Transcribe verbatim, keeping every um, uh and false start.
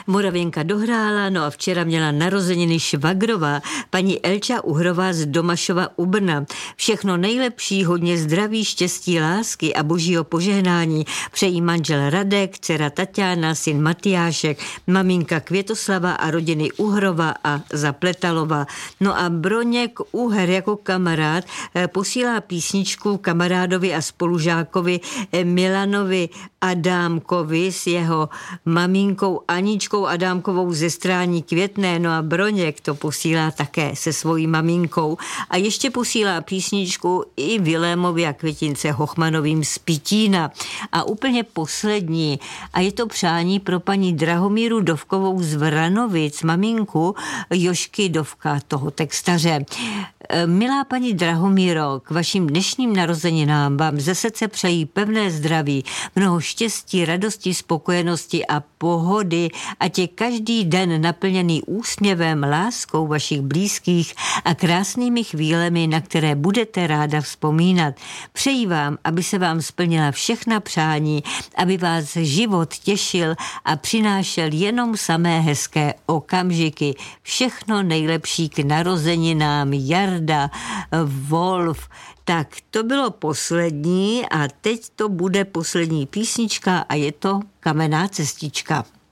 Moravěnka dohrála, no a včera měla narozeniny švagrová, paní Elča Uhrová z Domašova u Brna. Všechno nejlepší, hodně zdraví, štěstí, lásky a božího požehnání přejí manžel Radek, dcera Tatiana, syn Matyášek, maminka Květoslava a rodiny Uhrova a Zapletalova. No a Broněk Uher jako kamarád posílá písničku kamarádovi a spolužákovi Milanovi Adámkovi s jeho maminkou Aničkou Adámkovou ze Strání Květné. No a Broněk to posílá také se svojí maminkou a ještě posílá písničku i Vilémovi a Květince Hochmanovým z Pitína. A úplně poslední, a je to přání pro paní Drahomíru Dovkovou z Vranovic, maminku Jošky Dovka, toho textaře. Milá paní Drahomíro, k vašim dnešním narozeninám vám ze srdce přejí pevné zdraví, mnoho štěstí, radosti, spokojenosti a pohody, ať je každý den naplněný úsměvem, láskou vašich blízkých a krásnými chvílemi, na které budete ráda vzpomínat. Přeji vám, aby se vám splnila všechna přání, aby vás život těšil a přinášel jenom samé hezké okamžiky. Všechno nejlepší k narozeninám. Jarda Wolf. Tak to bylo poslední a teď to bude poslední písnička a je to Kamenná cestička.